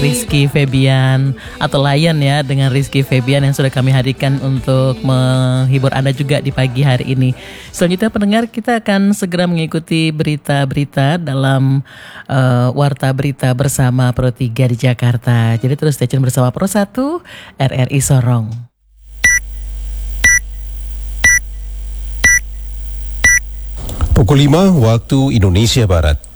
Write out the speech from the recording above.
Rizky Febian atau Lion ya, dengan Rizky Febian yang sudah kami hadirkan untuk menghibur Anda juga di pagi hari ini. Selanjutnya pendengar, kita akan segera mengikuti berita-berita dalam Warta Berita bersama Pro 3 di Jakarta. Jadi terus stay tune bersama Pro 1 RRI Sorong. Pukul 5 waktu Indonesia Barat.